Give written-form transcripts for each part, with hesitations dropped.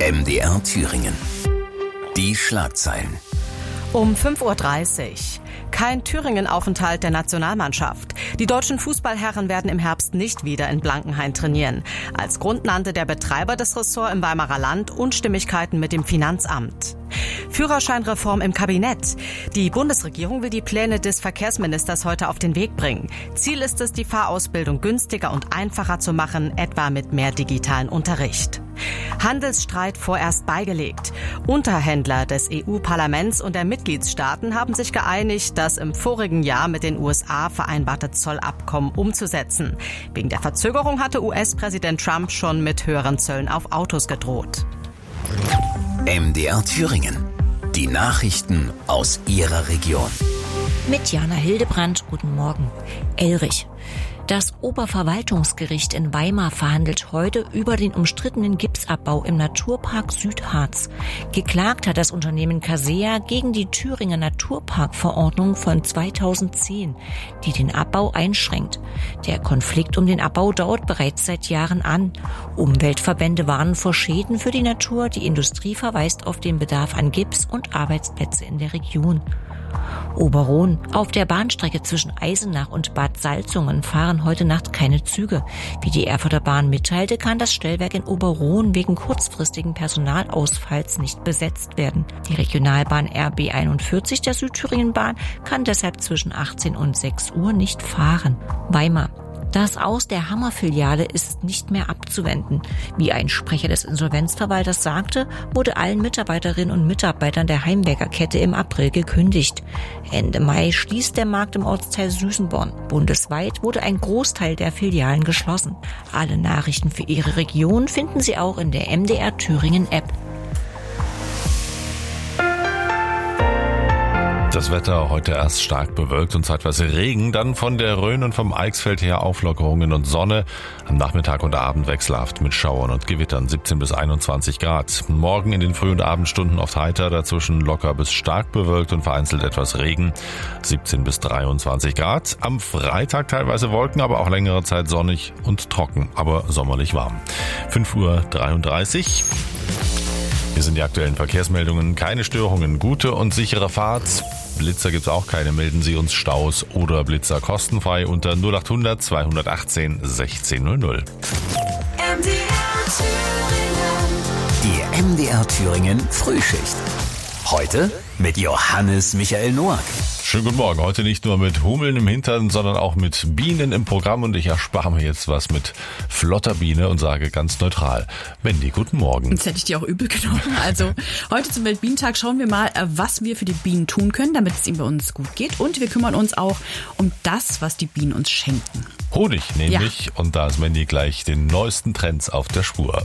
MDR Thüringen. Die Schlagzeilen. Um 5:30 Uhr. Kein Thüringen-Aufenthalt der Nationalmannschaft. Die deutschen Fußballherren werden im Herbst nicht wieder in Blankenhain trainieren. Als Grund nannte der Betreiber des Ressorts im Weimarer Land Unstimmigkeiten mit dem Finanzamt. Führerscheinreform im Kabinett. Die Bundesregierung will die Pläne des Verkehrsministers heute auf den Weg bringen. Ziel ist es, die Fahrausbildung günstiger und einfacher zu machen, etwa mit mehr digitalen Unterricht. Handelsstreit vorerst beigelegt. Unterhändler des EU-Parlaments und der Mitgliedstaaten haben sich geeinigt, das im vorigen Jahr mit den USA vereinbarte Zollabkommen umzusetzen. Wegen der Verzögerung hatte US-Präsident Trump schon mit höheren Zöllen auf Autos gedroht. MDR Thüringen. Die Nachrichten aus Ihrer Region. Mit Jana Hildebrandt, guten Morgen. Elrich. Das Oberverwaltungsgericht in Weimar verhandelt heute über den umstrittenen Gipsabbau im Naturpark Südharz. Geklagt hat das Unternehmen Casea gegen die Thüringer Naturparkverordnung von 2010, die den Abbau einschränkt. Der Konflikt um den Abbau dauert bereits seit Jahren an. Umweltverbände warnen vor Schäden für die Natur, die Industrie verweist auf den Bedarf an Gips und Arbeitsplätze in der Region. Oberrohn. Auf der Bahnstrecke zwischen Eisenach und Bad Salzungen fahren heute Nacht keine Züge. Wie die Erfurter Bahn mitteilte, kann das Stellwerk in Oberrohn wegen kurzfristigen Personalausfalls nicht besetzt werden. Die Regionalbahn RB 41 der Südthüringenbahn kann deshalb zwischen 18 und 6 Uhr nicht fahren. Weimar. Das Aus der Hammer-Filiale ist nicht mehr abzuwenden. Wie ein Sprecher des Insolvenzverwalters sagte, wurde allen Mitarbeiterinnen und Mitarbeitern der Heimwerkerkette im April gekündigt. Ende Mai schließt der Markt im Ortsteil Süßenborn. Bundesweit wurde ein Großteil der Filialen geschlossen. Alle Nachrichten für Ihre Region finden Sie auch in der MDR Thüringen App. Das Wetter heute erst stark bewölkt und zeitweise Regen, dann von der Rhön und vom Eichsfeld her Auflockerungen und Sonne. Am Nachmittag und Abend wechselhaft mit Schauern und Gewittern, 17 bis 21 Grad. Morgen in den Früh- und Abendstunden oft heiter, dazwischen locker bis stark bewölkt und vereinzelt etwas Regen, 17 bis 23 Grad. Am Freitag teilweise Wolken, aber auch längere Zeit sonnig und trocken, aber sommerlich warm. 5:33 Uhr. Hier sind die aktuellen Verkehrsmeldungen. Keine Störungen, gute und sichere Fahrt. Blitzer gibt's auch keine. Melden Sie uns Staus oder Blitzer kostenfrei unter 0800 218 1600. Die MDR Thüringen Frühschicht. Heute mit Johannes Michael Noack. Schönen guten Morgen. Heute nicht nur mit Hummeln im Hintern, sondern auch mit Bienen im Programm. Und ich erspare mir jetzt was mit flotter Biene und sage ganz neutral: Wendy, guten Morgen. Jetzt hätte ich dir auch übel genommen. Also heute zum Weltbienentag schauen wir mal, was wir für die Bienen tun können, damit es ihnen bei uns gut geht. Und wir kümmern uns auch um das, was die Bienen uns schenken. Honig nämlich. Ja. Und da ist Wendy gleich den neuesten Trends auf der Spur.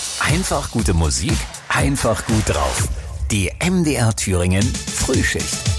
Einfach gute Musik, einfach gut drauf. Die MDR Thüringen Frühschicht.